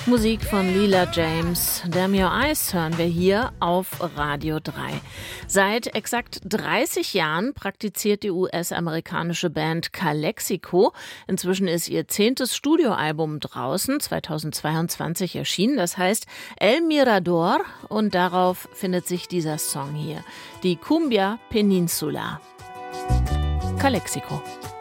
Musik von Leela James. Damn Your Eyes hören wir hier auf Radio 3. Seit exakt 30 Jahren praktiziert die US-amerikanische Band Calexico. Inzwischen ist ihr 10. Studioalbum draußen, 2022 erschienen. Das heißt El Mirador und darauf findet sich dieser Song hier. Die Cumbia Peninsula. Calexico.